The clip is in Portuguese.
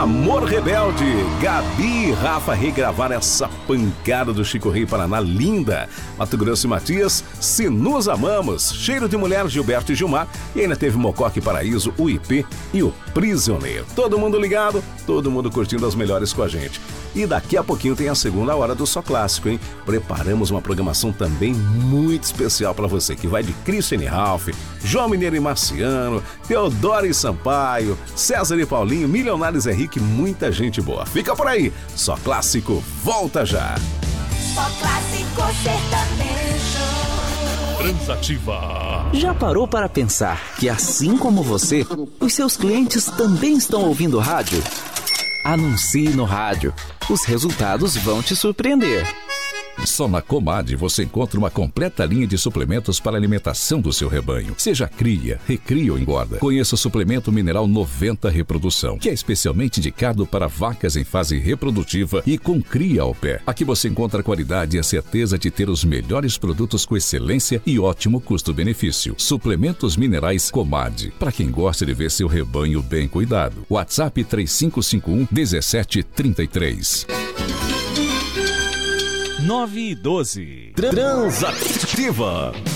Amor Rebelde. Gabi e Rafa regravaram essa pancada do Chico Rei Paraná linda. Mato Grosso e Matias, Se Nos Amamos. Cheiro de Mulher, Gilberto e Gilmar. E ainda teve Mocoque Paraíso, o IP e o Prisioneiro. Todo mundo ligado, todo mundo curtindo as melhores com a gente. E daqui a pouquinho tem a segunda hora do Só Clássico, hein? Preparamos uma programação também muito especial para você, que vai de Christiane Ralph, João Mineiro e Marciano, Teodoro e Sampaio, César e Paulinho, Milionários Henrique, muita gente boa. Fica por aí, Só Clássico volta já. Só Clássico Sertanejo. Transativa. Já parou para pensar que, assim como você, os seus clientes também estão ouvindo rádio? Anuncie no rádio. Os resultados vão te surpreender. Só na Comad você encontra uma completa linha de suplementos para a alimentação do seu rebanho. Seja cria, recria ou engorda. Conheça o suplemento mineral 90 Reprodução, que é especialmente indicado para vacas em fase reprodutiva e com cria ao pé. Aqui você encontra a qualidade e a certeza de ter os melhores produtos com excelência e ótimo custo-benefício. Suplementos minerais Comad, para quem gosta de ver seu rebanho bem cuidado. WhatsApp 3551-1733. 9 e 12. Transativa.